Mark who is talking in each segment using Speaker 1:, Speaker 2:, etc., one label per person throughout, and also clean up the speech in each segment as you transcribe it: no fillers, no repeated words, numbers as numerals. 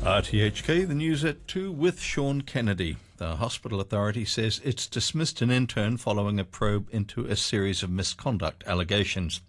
Speaker 1: RTHK, the news at 2 with Sean Kennedy. The hospital authority says it's dismissed an intern following a probe into a series of misconduct allegations.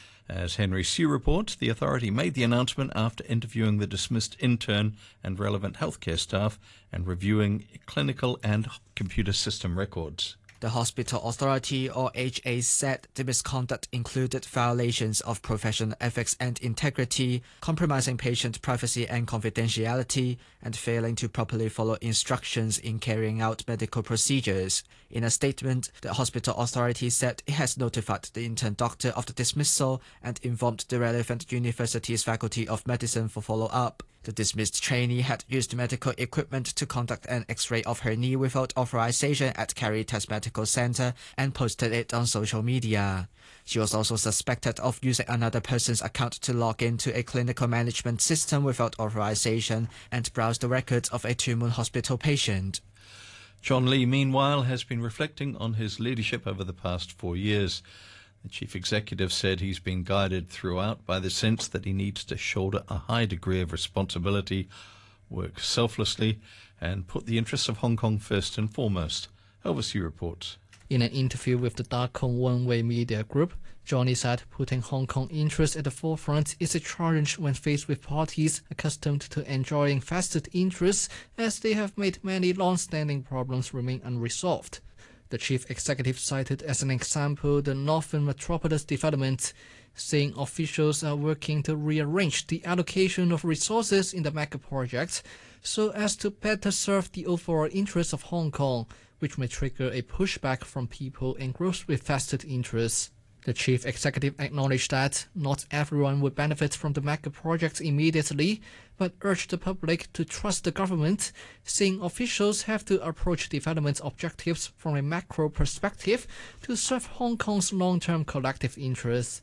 Speaker 1: As Henry Sue reports, the authority made the announcement after interviewing the dismissed intern and relevant healthcare staff and reviewing clinical and computer system records.
Speaker 2: The Hospital Authority, or HA, said the misconduct included violations of professional ethics and integrity, compromising patient privacy and confidentiality, and failing to properly follow instructions in carrying out medical procedures. In a statement, the Hospital Authority said it has notified the intern doctor of the dismissal and informed the relevant university's Faculty of Medicine for follow-up. The dismissed trainee had used medical equipment to conduct an X-ray of her knee without authorization at Caritas Medical Center and posted it on social media. She was also suspected of using another person's account to log into a clinical management system without authorization and browse the records of a Tuen Mun Hospital patient.
Speaker 1: John Lee, meanwhile, has been reflecting on his leadership over the past 4 years. The chief executive said he's been guided throughout by the sense that he needs to shoulder a high degree of responsibility, work selflessly, and put the interests of Hong Kong first and foremost. Elvis Yu reports.
Speaker 3: In an interview with the Dak Kong One-Way Media Group, Johnny said putting Hong Kong interests at the forefront is a challenge when faced with parties accustomed to enjoying vested interests, as they have made many long-standing problems remain unresolved. The chief executive cited as an example the Northern Metropolis development, saying officials are working to rearrange the allocation of resources in the mega project so as to better serve the overall interests of Hong Kong, which may trigger a pushback from people engrossed with vested interests. The chief executive acknowledged that not everyone would benefit from the mega project immediately, but urged the public to trust the government, saying officials have to approach development objectives from a macro perspective to serve Hong Kong's long-term collective interests.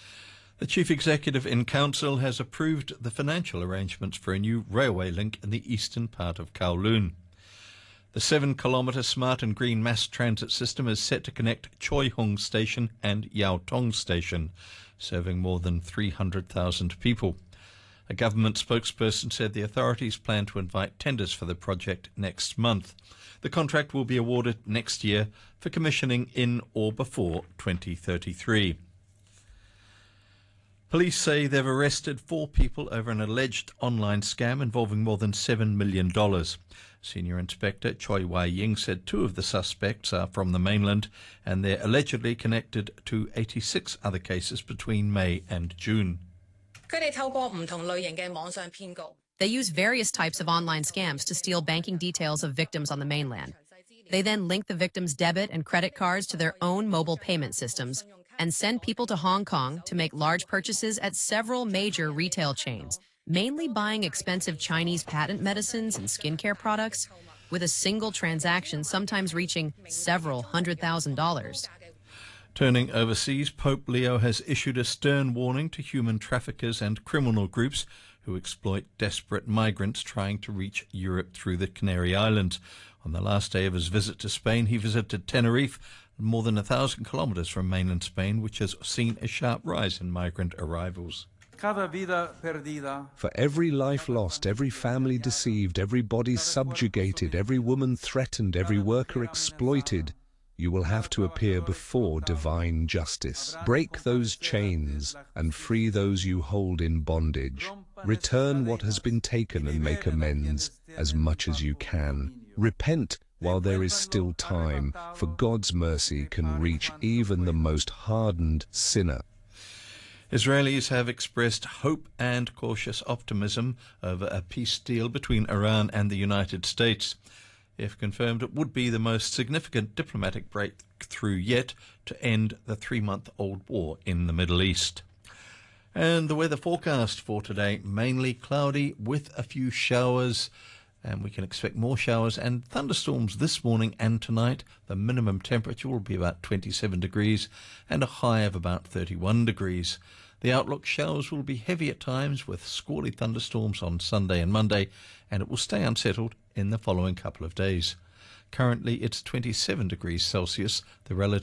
Speaker 1: The chief executive in council has approved the financial arrangements for a new railway link in the eastern part of Kowloon. The 7-kilometre smart and green mass transit system is set to connect Choi Hung Station and Yau Tong Station, serving more than 300,000 people. A government spokesperson said the authorities plan to invite tenders for the project next month. The contract will be awarded next year for commissioning in or before 2033. Police say they've arrested 4 people over an alleged online scam involving more than $7 million. Senior Inspector Choi Wai-ying said 2 of the suspects are from the mainland and they're allegedly connected to 86 other cases between May and June.
Speaker 4: They use various types of online scams to steal banking details of victims on the mainland. They then link the victims' debit and credit cards to their own mobile payment systems and send people to Hong Kong to make large purchases at several major retail chains, mainly buying expensive Chinese patent medicines and skincare products, with a single transaction sometimes reaching several $100,000.
Speaker 1: Turning overseas, Pope Leo has issued a stern warning to human traffickers and criminal groups who exploit desperate migrants trying to reach Europe through the Canary Islands. On the last day of his visit to Spain, he visited Tenerife, more than 1,000 kilometres from mainland Spain, which has seen a sharp rise in migrant arrivals.
Speaker 5: For every life lost, every family deceived, every body subjugated, every woman threatened, every worker exploited, you will have to appear before divine justice. Break those chains and free those you hold in bondage. Return what has been taken and make amends as much as you can. Repent while there is still time, for God's mercy can reach even the most hardened sinner.
Speaker 1: Israelis have expressed hope and cautious optimism over a peace deal between Iran and the United States. If confirmed, it would be the most significant diplomatic breakthrough yet to end the 3-month-old war in the Middle East. And the weather forecast for today, mainly cloudy with a few showers, and we can expect more showers and thunderstorms this morning and tonight. The minimum temperature will be about 27 degrees and a high of about 31 degrees. The outlook: showers will be heavy at times with squally thunderstorms on Sunday and Monday, and it will stay unsettled in the following couple of days. Currently it's 27 degrees Celsius. The relative